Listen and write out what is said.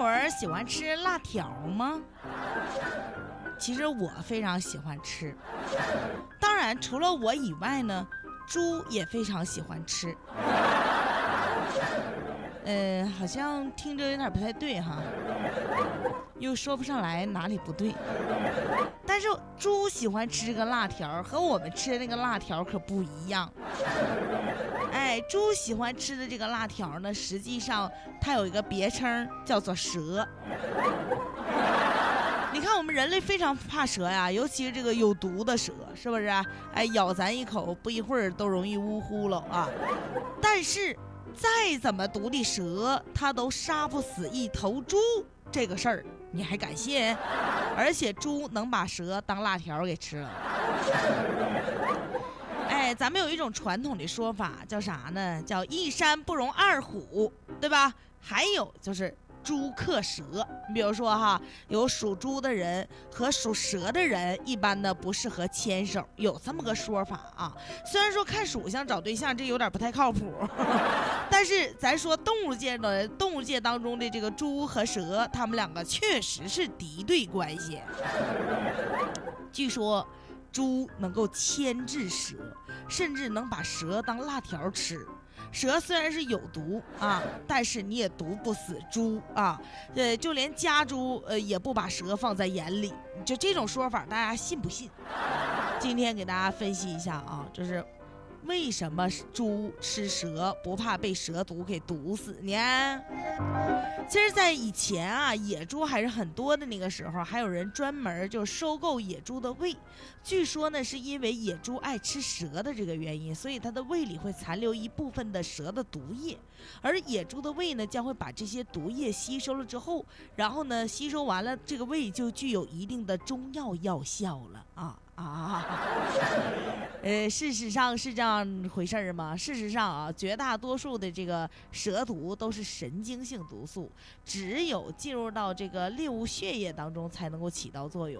儿喜欢吃辣条吗？其实我非常喜欢吃，当然除了我以外呢，猪也非常喜欢吃。好像听着有点不太对哈，又说不上来哪里不对。但是猪喜欢吃这个辣条，和我们吃的那个辣条可不一样。猪喜欢吃的这个辣条呢，实际上它有一个别称叫做蛇。你看我们人类非常怕蛇呀，尤其是这个有毒的蛇，是不是？咬咱一口，不一会儿都容易呜呼了啊。但是再怎么毒的蛇，它都杀不死一头猪，这个事儿你还敢信？而且猪能把蛇当辣条给吃了。咱们有一种传统的说法叫啥呢？叫一山不容二虎，对吧？还有就是猪克蛇。你比如说哈，有属猪的人和属蛇的人一般呢不适合牵手，有这么个说法啊。虽然说看属相找对象这有点不太靠谱，但是咱说动物界当中的这个猪和蛇，他们两个确实是敌对关系。据说猪能够牵制蛇，甚至能把蛇当辣条吃。蛇虽然是有毒啊，但是你也毒不死猪啊。就连家猪也不把蛇放在眼里。就这种说法，大家信不信？今天给大家分析一下啊，就是为什么猪吃蛇不怕被蛇毒给毒死呢？其实在以前啊，野猪还是很多的那个时候，还有人专门就收购野猪的胃。据说呢，是因为野猪爱吃蛇的这个原因，所以它的胃里会残留一部分的蛇的毒液，而野猪的胃呢将会把这些毒液吸收了之后，然后呢吸收完了，这个胃就具有一定的中药药效了啊。事实上是这样回事儿吗？事实上啊，绝大多数的这个蛇毒都是神经性毒素，只有进入到这个猎物血液当中才能够起到作用。